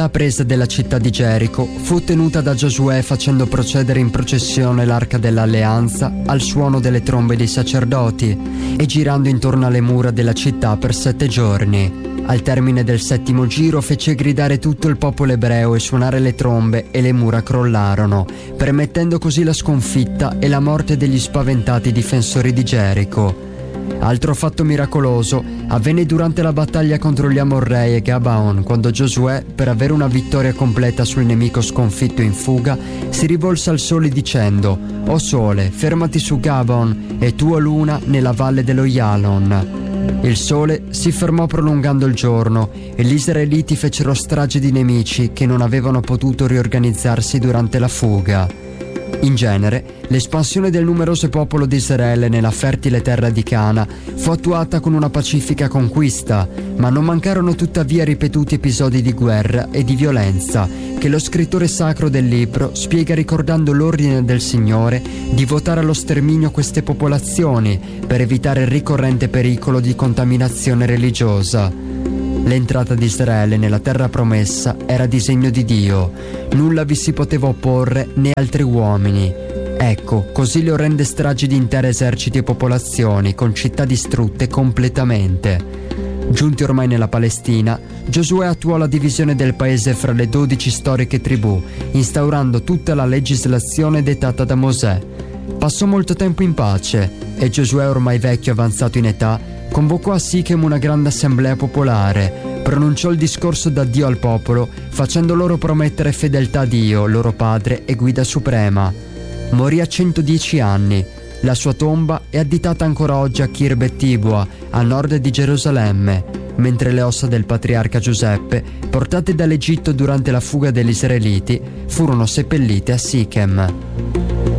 La presa della città di Gerico fu ottenuta da Giosuè facendo procedere in processione l'arca dell'alleanza al suono delle trombe dei sacerdoti e girando intorno alle mura della città per 7 giorni. Al termine del 7° giro fece gridare tutto il popolo ebreo e suonare le trombe e le mura crollarono, permettendo così la sconfitta e la morte degli spaventati difensori di Gerico. Altro fatto miracoloso avvenne durante la battaglia contro gli Amorrei e Gabaon, quando Giosuè, per avere una vittoria completa sul nemico sconfitto in fuga, si rivolse al sole dicendo: «O sole, fermati su Gabaon, e tu, o luna, nella valle dello Yalon». Il sole si fermò prolungando il giorno e gli israeliti fecero strage di nemici che non avevano potuto riorganizzarsi durante la fuga. In genere, l'espansione del numeroso popolo di Israele nella fertile terra di Cana fu attuata con una pacifica conquista, ma non mancarono tuttavia ripetuti episodi di guerra e di violenza che lo scrittore sacro del libro spiega ricordando l'ordine del Signore di votare allo sterminio queste popolazioni per evitare il ricorrente pericolo di contaminazione religiosa. L'entrata di Israele nella terra promessa era disegno di Dio. Nulla vi si poteva opporre né altri uomini. Ecco, così le orrende stragi di interi eserciti e popolazioni, con città distrutte completamente. Giunti ormai nella Palestina, Giosuè attuò la divisione del paese fra le 12 storiche tribù, instaurando tutta la legislazione dettata da Mosè. Passò molto tempo in pace e Giosuè, ormai vecchio e avanzato in età, convocò a Sichem una grande assemblea popolare, pronunciò il discorso da Dio al popolo, facendo loro promettere fedeltà a Dio, loro padre e guida suprema. Morì a 110 anni. La sua tomba è additata ancora oggi a Khirbet Tibua, a nord di Gerusalemme, mentre le ossa del patriarca Giuseppe, portate dall'Egitto durante la fuga degli israeliti, furono seppellite a Sichem.